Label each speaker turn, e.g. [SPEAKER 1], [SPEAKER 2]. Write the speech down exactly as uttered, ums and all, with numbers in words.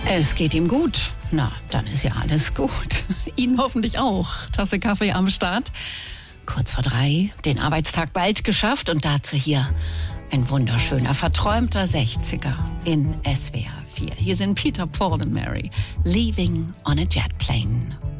[SPEAKER 1] Es geht ihm gut. Na, dann ist ja alles gut. Ihnen hoffentlich auch. Tasse Kaffee am Start. Kurz vor drei, den Arbeitstag bald geschafft und dazu hier ein wunderschöner, verträumter sechziger in S W R vier. Hier sind Peter, Paul und Mary, Leaving on a Jet Plane.